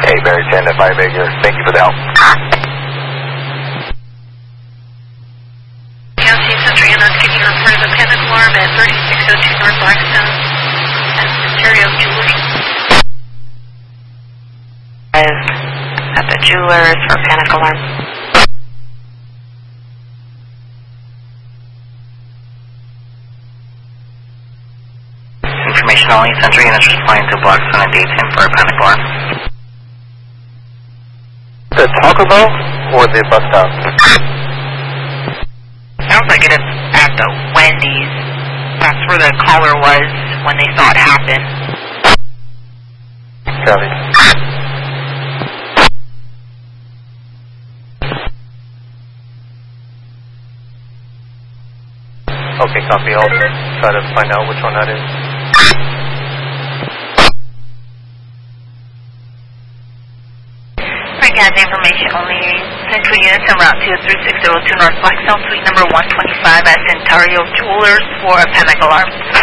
Hey, Barry 10 to 5 here. Thank you for the help. County Central Annex, can you report the panic alarm at 3602 North Blackstone and Ontario Jewelers? At the Jewelers for panic alarm. Information only. Central units responding to Blackstone and Dayton for a panic alarm. The Taco Bell or the bus stop? Sounds like it is at the Wendy's. That's where the caller was when they saw it happen. Copy. Okay, copy. I'll try to find out which one that is. Gas information only. Central units en route to 3602 North Blackstone, suite number 125 at Ontario Jewelers for a panic alarm.